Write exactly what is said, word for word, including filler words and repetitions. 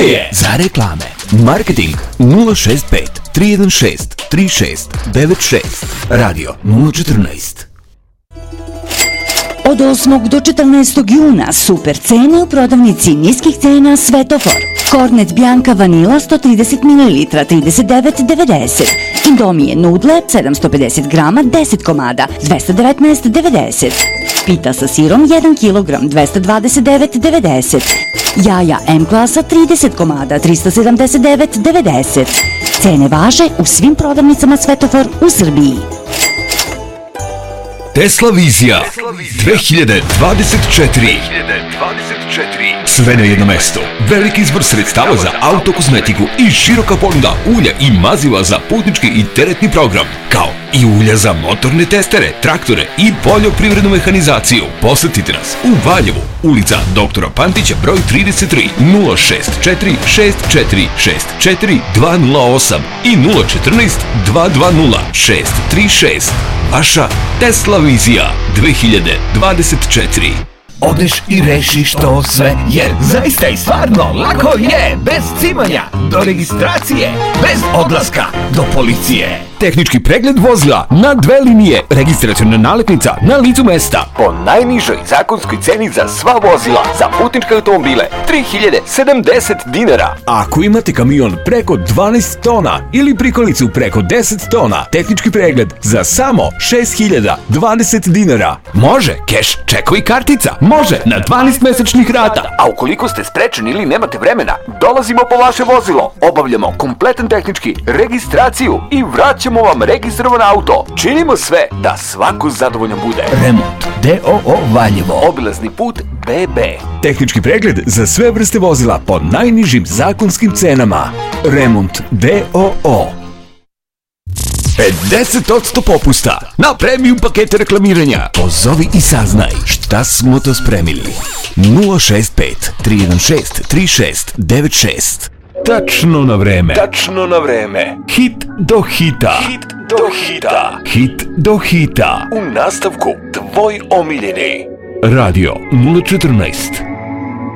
je za reklame. Marketing nula šest pet tri jedan šest tri šest devet šest. Radio nula četrnaest. Od osmog do četrnaestog juna super cene u prodavnici niskih cena Svetofor. Kornet Bianca Vanila sto trideset mililitara trideset devet devedeset. Indomije nudle sedamsto pedeset grama deset komada dvesta devetnaest devedeset. Pita sa sirom jedan kilogram dvesta dvadeset devet devedeset. Jaja M klasa trideset komada trista sedamdeset devet devedeset. Cene važe u svim prodavnicama Svetofor u Srbiji. Tesla Vizija dve hiljade dvadeset četiri. Sve na jedno mesto. Veliki izbor sredstava za autokozmetiku i široka ponuda ulja i maziva za putnički i teretni program, kao i ulja za motorne testere, traktore i poljoprivrednu mehanizaciju. Posetite nas u Valjevu, ulica doktora Pantića broj trideset tri, nula šest četiri šest četiri šest četiri dva nula osam i nula četrnaest dva dva nula šest tri šest. Vaša Tesla Vizija dve hiljade dvadeset četiri. Odeš i rešiš to sve, jer zaista i stvarno lako je, bez cimanja, do registracije, bez odlaska do policije. Tehnički pregled vozila na dve linije, registraciona nalepnica na licu mesta. Po najnižoj zakonskoj ceni za sva vozila, za putničke automobile, tri hiljade sedamdeset dinara. Ako imate kamion preko dvanaest tona ili prikolicu preko deset tona, tehnički pregled za samo šest hiljada dvadeset dinara. Može, keš, čekovi kartica, može, na dvanaest mesečnih rata. A ukoliko ste sprečeni ili nemate vremena, dolazimo po vaše vozilo, obavljamo kompletan tehnički, registraciju i vraćamo vam registrovan auto. Činimo sve da svako zadovoljno bude. Remont D O O Valjevo. Obilazni put B B. Tehnički pregled za sve vrste vozila po najnižim zakonskim cenama. Remont D O O. pedeset posto popusta na premium pakete reklamiranja. Pozovi i saznaj šta smo to spremili. nula šest pet tri jedan šest tri šest devet šest. Tačno na vreme. Tačno na vreme. Hit do hita. Hit do hita. Hit do hita. U nastavku tvoj omiljeni. Radio nula četrnaest.